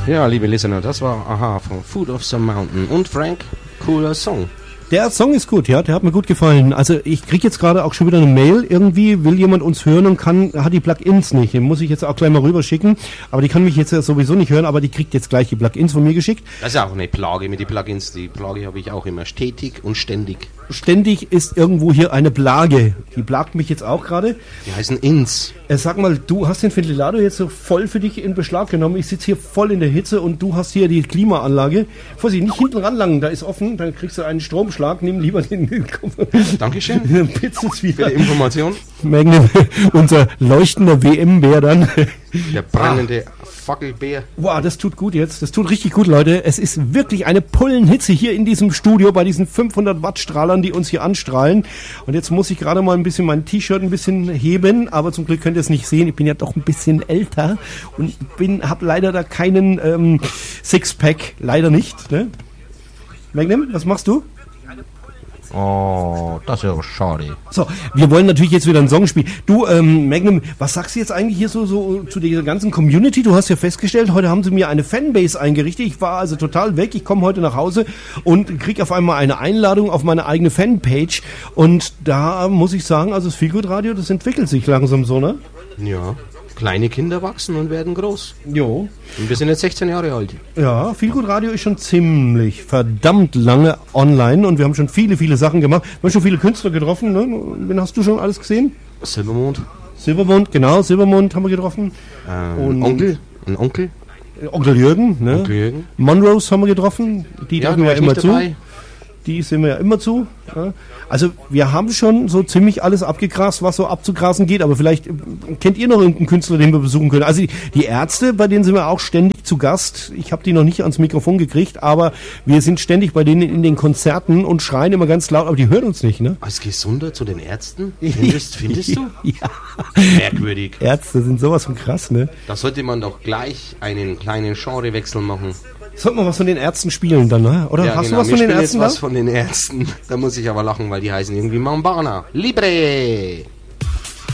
Ja, liebe Listener, das war Aha von Foot of the Mountain. Und Frank, cooler Song. Der Song ist gut, ja, der hat mir gut gefallen. Also ich krieg jetzt gerade auch schon wieder eine Mail. Irgendwie will jemand uns hören und hat die Plugins nicht. Den muss ich jetzt auch gleich mal rüberschicken. Aber die kann mich jetzt ja sowieso nicht hören, aber die kriegt jetzt gleich die Plugins von mir geschickt. Das ist auch eine Plage mit den Plugins. Die Plage habe ich auch immer stetig und ständig. Ständig ist irgendwo hier eine Plage. Die plagt mich jetzt auch gerade. Die heißen Ins. Sag mal, du hast den Ventilator jetzt so voll für dich in Beschlag genommen. Ich sitze hier voll in der Hitze und du hast hier die Klimaanlage. Vorsicht, nicht hinten ranlangen, da ist offen. Dann kriegst du einen Stromschlag. Nimm lieber den. Dankeschön. Pitzels wieder. Für die Information. Magnum, unser leuchtender WM-Bär dann. Der brennende Fackelbär. Wow, das tut gut jetzt. Das tut richtig gut, Leute. Es ist wirklich eine Pullenhitze hier in diesem Studio bei diesen 500 Watt Strahlern, die uns hier anstrahlen. Und jetzt muss ich gerade mal ein bisschen mein T-Shirt ein bisschen heben, aber zum Glück könnt ihr es nicht sehen. Ich bin ja doch ein bisschen älter und habe leider da keinen Sixpack. Leider nicht. Ne? Magnum, was machst du? Oh, das ist ja schade. So, wir wollen natürlich jetzt wieder einen Song spielen. Du, Magnum, was sagst du jetzt eigentlich hier so zu dieser ganzen Community? Du hast ja festgestellt, heute haben sie mir eine Fanbase eingerichtet. Ich war also total weg. Ich komme heute nach Hause und kriege auf einmal eine Einladung auf meine eigene Fanpage. Und da muss ich sagen, also das Feelgood Radio, das entwickelt sich langsam so, ne? Ja. Kleine Kinder wachsen und werden groß. Jo. Und wir sind jetzt 16 Jahre alt. Ja, Feelgood Radio ist schon ziemlich verdammt lange online und wir haben schon viele, viele Sachen gemacht. Wir haben schon viele Künstler getroffen, ne? Wen hast du schon alles gesehen? Silbermond. Silbermond, genau, Silbermond haben wir getroffen. Und Onkel. Onkel Jürgen, ne? Onkel Jürgen. Monrose haben wir getroffen, die dürfen wir ja immer zu. Dabei. Die sind wir ja immer zu. Ja. Also wir haben schon so ziemlich alles abgegrast, was so abzugrasen geht, aber vielleicht kennt ihr noch irgendeinen Künstler, den wir besuchen können. Also die Ärzte, bei denen sind wir auch ständig zu Gast. Ich habe die noch nicht ans Mikrofon gekriegt, aber wir sind ständig bei denen in den Konzerten und schreien immer ganz laut, aber die hören uns nicht, ne? Als Gesunder zu den Ärzten? Findest du? Ja. Merkwürdig. Ärzte sind sowas von krass, ne? Da sollte man doch gleich einen kleinen Genrewechsel machen. Sollte man was von den Ärzten spielen dann, ne? Oder ja, hast genau. du was von den Ärzten? Was von den Ärzten. Da muss ich aber lachen, weil die heißen irgendwie Mambana. Libre!